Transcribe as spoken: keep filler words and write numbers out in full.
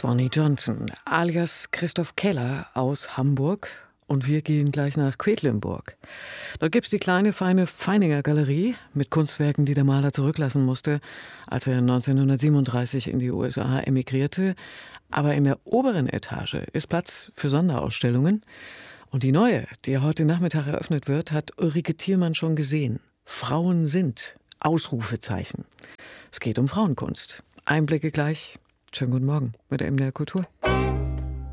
Swanee Johnson, alias Christoph Keller aus Hamburg. Und wir gehen gleich nach Quedlinburg. Dort gibt es die kleine, feine Feininger Galerie mit Kunstwerken, die der Maler zurücklassen musste, als er neunzehnhundertsiebenunddreißig in die U S A emigrierte. Aber in der oberen Etage ist Platz für Sonderausstellungen. Und die neue, die heute Nachmittag eröffnet wird, hat Ulrike Thielmann schon gesehen. Frauen sind Ausrufezeichen. Es geht um Frauenkunst. Einblicke gleich. Schönen guten Morgen mit der M D R Kultur.